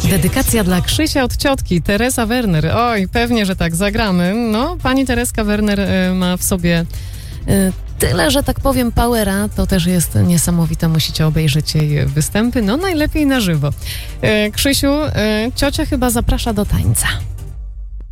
Dedykacja dla Krzysia od ciotki, Teresa Werner. Oj, pewnie, że tak, zagramy. No, pani Tereska Werner ma w sobie tyle, że tak powiem, powera. To też jest niesamowite, musicie obejrzeć jej występy. No, najlepiej na żywo. Krzysiu, ciocia chyba zaprasza do tańca.